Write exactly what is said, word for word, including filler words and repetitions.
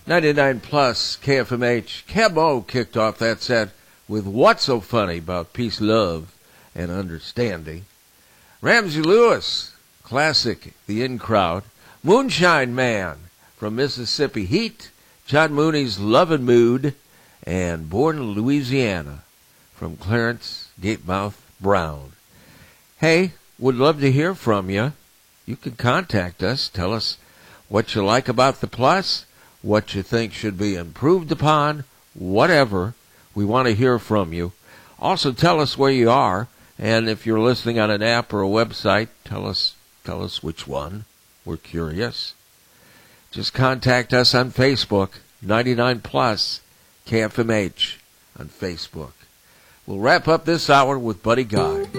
ninety-nine plus K F M H. Cabo kicked off that set with What's So Funny About Peace, Love, and Understanding. Ramsey Lewis, classic, The In Crowd. Moonshine Man from Mississippi Heat. John Mooney's Lovin' Mood. And Born in Louisiana from Clarence Gatemouth Brown. Hey, would love to hear from you. You can contact us. Tell us what you like about the Plus, what you think should be improved upon, whatever. We want to hear from you. Also, tell us where you are, and if you're listening on an app or a website, tell us tell us which one. We're curious. Just contact us on Facebook, ninety-nine plus K F M H on Facebook. We'll wrap up this hour with Buddy Guy.